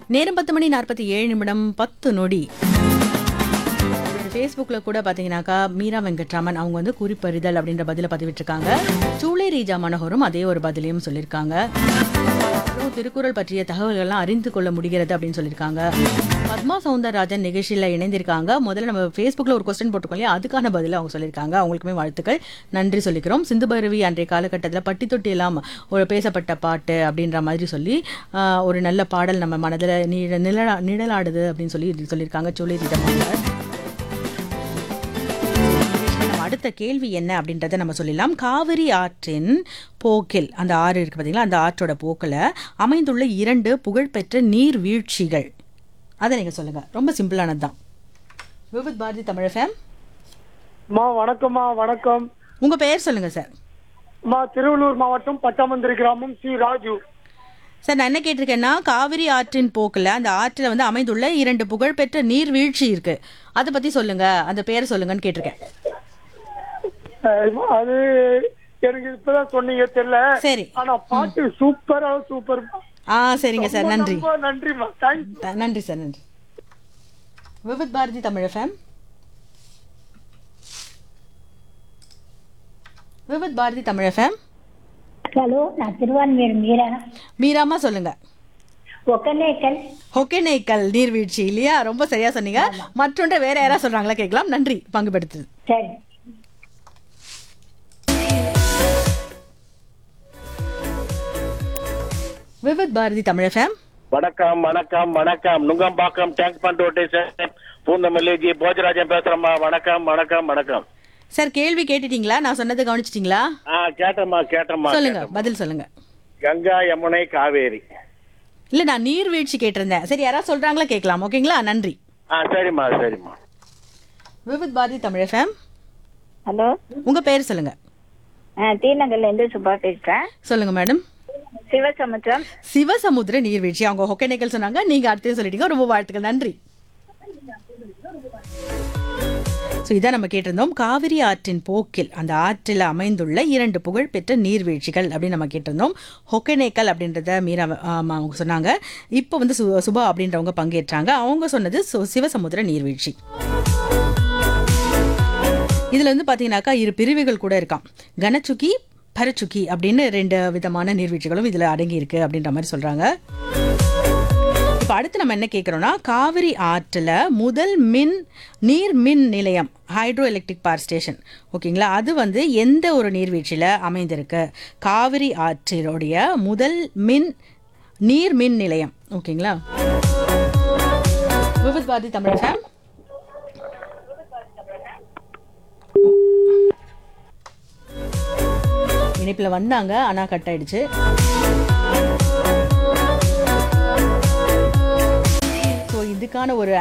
நேரம் 10:47 10 நொடி. ஃபேஸ்புக்கில் கூட பார்த்தீங்கன்னாக்கா மீரா வெங்கட்ராமன் அவங்க வந்து குறிப்பறிதல் அப்படின்ற பதிலை பதிவிட்டிருக்காங்க. சூளை ரீஜா மனோகரும் அதே ஒரு பதிலையும் சொல்லியிருக்காங்க. திருக்குறள் பற்றிய தகவல்கள்லாம் அறிந்து கொள்ள முடிகிறது அப்படின்னு சொல்லியிருக்காங்க. பத்மா சவுந்தரராஜன் நிகழ்ச்சியில் இணைந்திருக்காங்க. முதல்ல நம்ம ஃபேஸ்புக்கில் ஒரு கொஸ்டின் போட்டிருக்கோம் இல்லையா, அதுக்கான பதிலை அவங்க சொல்லியிருக்காங்க. அவங்களுக்குமே வாழ்த்துக்கள், நன்றி சொல்லிக்கிறோம். சிந்து பைரவி அன்றைய காலகட்டத்தில் பட்டி தொட்டி எல்லாம் ஒரு பேசப்பட்ட பாட்டு அப்படின்ற மாதிரி சொல்லி ஒரு நல்ல பாடல் நம்ம மனதில் நிழலாடுது அப்படின்னு சொல்லியிருக்காங்க சூளை ரீஜா மனோகர். அடுத்த கேள்வி என்ன அப்படின்றத நம்ம சொல்லலாம். காவிரி ஆற்றின் போக்கில், அந்த ஆறு இருக்கு பார்த்தீங்களா, அந்த ஆற்றோட போக்கில் அமைந்துள்ள 2 புகழ்பெற்ற நீர்வீழ்ச்சிகள், அதை நீங்கள் சொல்லுங்க. ரொம்ப சிம்பிளானது தான். விவித் பாரதி தமிழ் FM. வணக்கம்மா. வணக்கம். உங்க பெயர் சொல்லுங்க சார். திருவள்ளூர் மாவட்டம் பட்டாமந்திரி கிராமம் சி ராஜு. சார், நான் என்ன கேட்டிருக்கேன்னா, காவிரி ஆற்றின் போக்கில் அந்த ஆற்றில் வந்து அமைந்துள்ள 2 புகழ்பெற்ற நீர்வீழ்ச்சி இருக்கு, அதை பத்தி சொல்லுங்க, அந்த பெயர் சொல்லுங்கன்னு கேட்டிருக்கேன். அது எனக்கு இப்பதான் சொன்னீங்க தெரியல. சரி. ஆனா பாட்டு சூப்பரா சூப்பர். சரிங்க சார், நன்றி. நன்றிமா. நன்றி சார், நன்றி. Vividh Bharathi Tamil FM. Vividh Bharathi Tamil FM. Hello, நான் திருவான்மையூர் மீரா. மீராமா சொல்லுங்க. ஒகேனக்கல் நீர்வீழ்ச்சி இல்லையா? ரொம்ப சரியா சொன்னீங்க. மற்றொன்று வேற யாராவது சொல்றாங்களா கேட்கலாம். நன்றி பங்குபடுத்துது. சரி. விவித் பாரதி தமிழ் FM. வணக்கம் வணக்கம் வணக்கம். Nungambakkam tank fund rotation Poonamallee Bhojarajan பேசுறேம்மா. வணக்கம் வணக்கம் வணக்கம். சார், கேள்வி கேட்டுட்டீங்களா? நான் சொன்னதை கவனிச்சிட்டீங்களா? கேட்டம்மா. சொல்லுங்க, பதில் சொல்லுங்க. கங்கா யமுனை காவேரி. இல்ல, நான் நீர்வீழ்ச்சி கேட்டிருந்தேன். சரி, யாராவது சொல்றாங்களா கேட்கலாம். ஓகேங்களா? நன்றி. சரிம்மா. விவித் பாரதி தமிழ் FM. ஹலோ, உங்க பேர் சொல்லுங்க. தீநகர்ல இருந்து சுபா பேசுறேன். சொல்லுங்க மேடம். சிவசமுத்திரம் நீர்வீழ்ச்சி. அவங்க ஒகேனக்கல் சொன்னாங்க, நீங்க அடுத்து சொல்லிட்டீங்க. ரொம்ப வாழ்த்துக்கள், நன்றி. இதான் நம்ம கேட்டிருந்தோம். காவிரி ஆற்றின் போக்கில் அந்த ஆற்றில் அமைந்துள்ள 2 புகழ்பெற்ற நீர்வீழ்ச்சிகள் அப்படின்னு நம்ம கேட்டிருந்தோம். ஒகேனக்கல் அப்படின்றத மீரா அவங்க சொன்னாங்க. இப்போ வந்து சுபா அப்படின்றவங்க பங்கேற்றாங்க. அவங்க சொன்னது சிவசமுத்திர நீர்வீழ்ச்சி. இதுல வந்து பாத்தீங்கன்னாக்கா 2 பிரிவுகள் கூட இருக்காம். கனச்சுக்கி, பரச்சுக்கி அப்படின்னு 2 விதமான நீர்வீழ்ச்சிகளும் இதுல அடங்கி இருக்கு அப்படின்ற மாதிரி சொல்றாங்க. இப்போ அடுத்து நம்ம என்ன கேட்குறோம்னா, காவிரி ஆற்றில் முதல் நீர் மின் நிலையம், ஹைட்ரோ எலக்ட்ரிக் பவர் ஸ்டேஷன், ஓகேங்களா, அது வந்து எந்த ஒரு நீர்வீழ்ச்சியில் அமைந்திருக்கு? காவிரி ஆற்றினுடைய முதல் நீர் மின் நிலையம். ஓகேங்களா? விவித் பாரதி தமிழ் FM. இணைப்பில் வந்தாங்க, ஆனால் கட் ஆயிடுச்சு. இதுக்கான ஒரு